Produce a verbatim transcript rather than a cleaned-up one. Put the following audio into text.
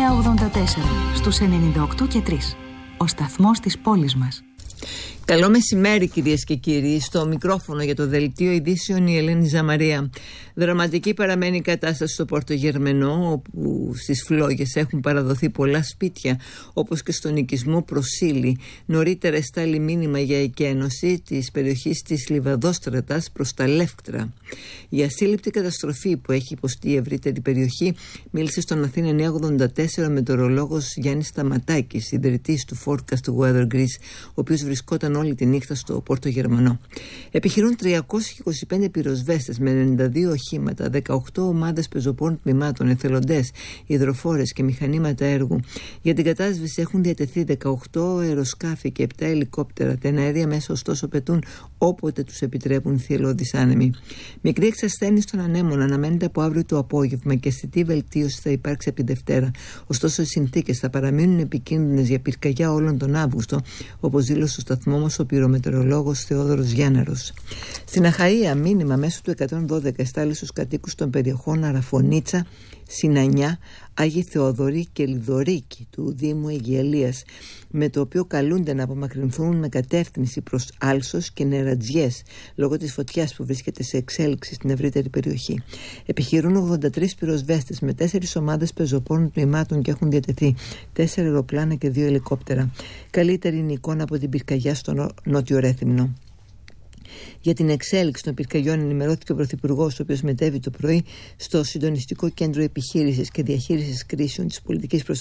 εννιά ογδόντα τέσσερα στους ενενήντα οκτώ και τρία. Ο σταθμός της πόλης μας. Καλό μεσημέρι, κυρίες και κύριοι. Στο μικρόφωνο για το δελτίο ειδήσεων η Ελένη Ζαμαρία. Δραματική παραμένει η κατάσταση στο Πόρτο Γερμενό, όπου στις φλόγες έχουν παραδοθεί πολλά σπίτια, όπως και στον οικισμό Προσήλη. Νωρίτερα εστάλει μήνυμα για εκένωση της περιοχής της Λιβαδόστρατας προς τα Λεύκτρα. Η ασύλληπτη καταστροφή που έχει υποστεί η ευρύτερη περιοχή μίλησε στον Αθήνα εννιά ογδόντα τέσσερα ο μετεωρολόγος Γιάννης Σταματάκης, ιδρυτής του Forecast Weather Greece, ο οποίος βρισκόταν όλη τη νύχτα στο Πόρτο Γερμανό. Επιχειρούν τριακόσιοι είκοσι πέντε πυροσβέστες με ενενήντα δύο οχήματα, δεκαοκτώ ομάδες πεζοπόρων τμήματων, εθελοντές, υδροφόρες και μηχανήματα έργου. Για την κατάσβεση έχουν διατεθεί δεκαοκτώ αεροσκάφη και επτά ελικόπτερα. Τα εναέρια μέσα ωστόσο πετούν όποτε τους επιτρέπουν οι θυελλώδεις άνεμοι. Μικρή εξασθένηση των ανέμων αναμένεται από αύριο το απόγευμα και αισθητή βελτίωση θα υπάρξει από τη Δευτέρα. Ωστόσο, οι συνθήκες θα παραμείνουν επικίνδυνες για πυρκαγιά όλον τον Αύγουστο, όπως δήλωσε στο σταθμό μας ο πυρομετεωρολόγος Θεόδωρος Γιάνναρος. Στην Αχαΐα, μήνυμα μέσω του εκατόν δώδεκα εστάλει στους κατοίκους των περιοχών Αραφωνίτσα, Συνανιά, Άγιοι Θεοδωρή και Λιδωρίκη του Δήμου Αιγιαλίας, με το οποίο καλούνται να απομακρυνθούν με κατεύθυνση προς Άλσος και Νερατζιές λόγω της φωτιάς που βρίσκεται σε εξέλιξη στην ευρύτερη περιοχή. Επιχειρούν ογδόντα τρεις πυροσβέστες με τέσσερις ομάδες πεζοπόρων τμήματων και έχουν διατεθεί τέσσερα αεροπλάνα και δύο ελικόπτερα. Καλύτερη είναι η εικόνα από την πυρκαγιά στο Νότιο Ρέθυμνο. Για την εξέλιξη των πυρκαγιών ενημερώθηκε ο Πρωθυπουργός, ο οποίος μετέβη το πρωί στο Συντονιστικό Κέντρο Επιχείρησης και Διαχείρισης Κρίσεων της Πολιτικής Προστασίας